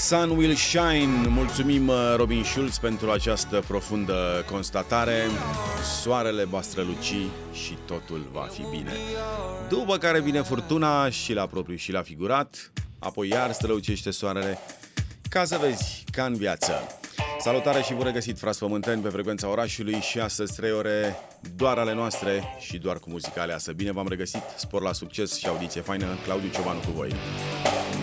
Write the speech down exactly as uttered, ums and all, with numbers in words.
Sun Will Shine. Mulțumim Robin Schulz pentru această profundă constatare. Soarele va străluci și totul va fi bine. După care vine furtuna și la propriu și la figurat. Apoi iar strălucește soarele, ca să vezi, ca în viață. Salutare și bun regăsit, frați pământeni, pe frecvența orașului. Și astăzi trei ore doar ale noastre și doar cu muzica aleasă. Bine v-am regăsit, spor la succes și audiție faină. Claudiu Ciobanu cu voi.